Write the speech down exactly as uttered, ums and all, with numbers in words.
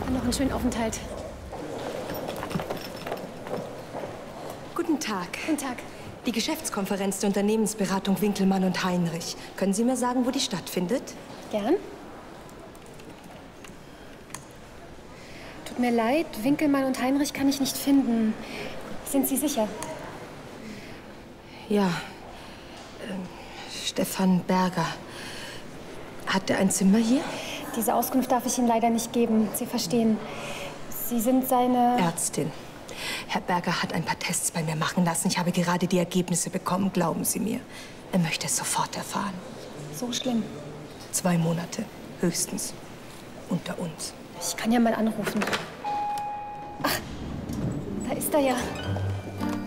Dann noch einen schönen Aufenthalt. Guten Tag. Guten Tag. Die Geschäftskonferenz der Unternehmensberatung Winkelmann und Heinrich. Können Sie mir sagen, wo die stattfindet? Gern. Tut mir leid, Winkelmann und Heinrich kann ich nicht finden. Sind Sie sicher? Ja. Ähm, Stefan Berger. Hat er ein Zimmer hier? Diese Auskunft darf ich Ihnen leider nicht geben. Sie verstehen. Sie sind seine... Ärztin. Herr Berger hat ein paar Tests bei mir machen lassen. Ich habe gerade die Ergebnisse bekommen, glauben Sie mir. Er möchte es sofort erfahren. So schlimm. Zwei Monate, höchstens. Unter uns. Ich kann ja mal anrufen. Ach, da ist er ja.